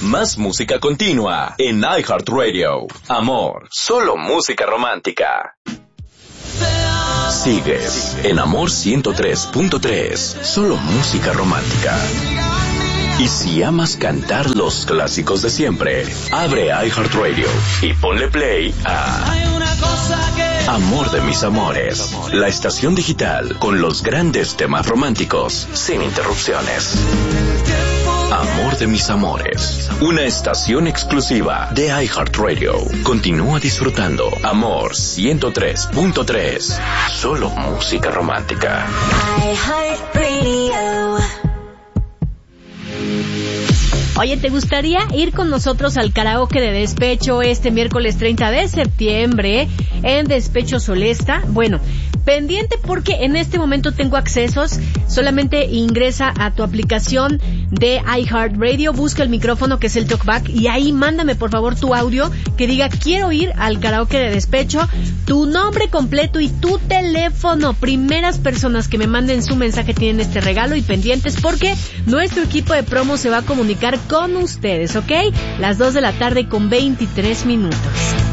Más música continua en iHeartRadio. Amor, solo música romántica. Sigues en Amor 103.3, solo música romántica. Y si amas cantar los clásicos de siempre, abre iHeartRadio y ponle play a Amor de mis amores, la estación digital con los grandes temas románticos sin interrupciones. Amor de mis amores, una estación exclusiva de iHeartRadio. Continúa disfrutando Amor 103.3, solo música romántica. iHeartRadio. Oye, ¿te gustaría ir con nosotros al karaoke de despecho este miércoles 30 de septiembre en Despecho Solesta? Bueno, pendiente porque en este momento tengo accesos. Solamente ingresa a tu aplicación de iHeartRadio, busca el micrófono que es el TalkBack y ahí mándame por favor tu audio que diga quiero ir al karaoke de despecho, tu nombre completo y tu teléfono. Primeras personas que me manden su mensaje tienen este regalo y pendientes porque nuestro equipo de promo se va a comunicar con ustedes, ¿ok? Las 2 de la tarde con 23 minutos.